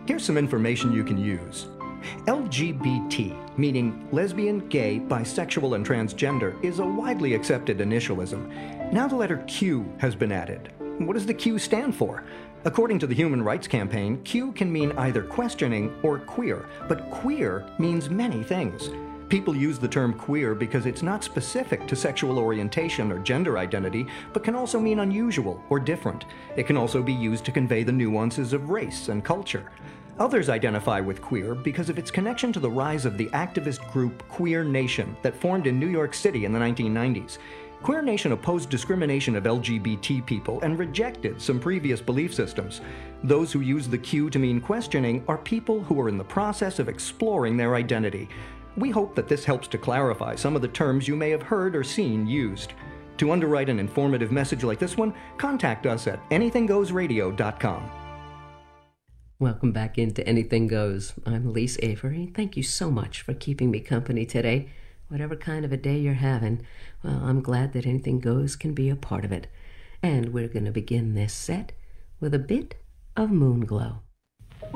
Here's some information you can use. LGBT, meaning lesbian, gay, bisexual, and transgender, is a widely accepted initialism. Now the letter Q has been added. What does the Q stand for? According to the Human Rights Campaign, Q can mean either questioning or queer, but queer means many things. People use the term queer because it's not specific to sexual orientation or gender identity, but can also mean unusual or different. It can also be used to convey the nuances of race and culture. Others identify with queer because of its connection to the rise of the activist group Queer Nation that formed in New York City in the 1990s. Queer Nation opposed discrimination of LGBT people and rejected some previous belief systems. Those who use the Q to mean questioning are people who are in the process of exploring their identity. We hope that this helps to clarify some of the terms you may have heard or seen used. To underwrite an informative message like this one, contact us at anythinggoesradio.com. Welcome back into Anything Goes. I'm Lise Avery. Thank you so much for keeping me company today. Whatever kind of a day you're having, well, I'm glad that Anything Goes can be a part of it. And we're going to begin this set with a bit of Moonglow.